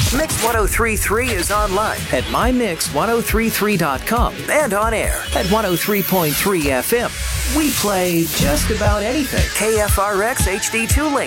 Mix 1033 is online at mymix1033.com and on air at 103.3 FM. We play just about anything. KFRX HD2 Link.